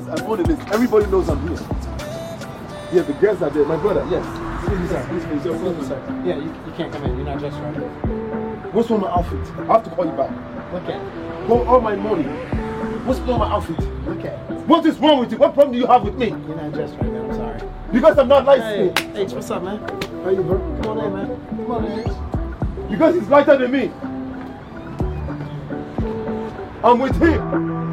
I'm on the list. Everybody knows I'm here. Yeah, the girls are there. My brother, yes. Excuse me, sir. Yeah, you can't come in. You're not dressed right. What's wrong with my outfit? I have to call you back. Look at it. Go all my money. What's wrong with my outfit? Look at it. What is wrong with you? What problem do you have with me? You're not dressed right, man. I'm sorry. Because I'm not light Hey, skinned. H, what's up, man? How you, bro? Come on in, man. Come on in, H. Because he's lighter than me. I'm with him.